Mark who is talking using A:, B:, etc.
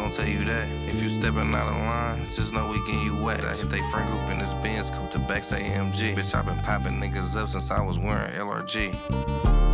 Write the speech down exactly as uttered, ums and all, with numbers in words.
A: gon' tell you that. If you steppin' out of line, just know we getting you wet. I hit they friend group in this Benz, coupe to backs A M G. Bitch, I been poppin' niggas up since I was wearing L R G.